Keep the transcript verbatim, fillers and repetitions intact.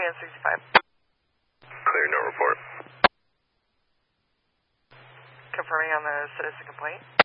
N sixty-five. Clear, no report. Confirming on the citizen complaint.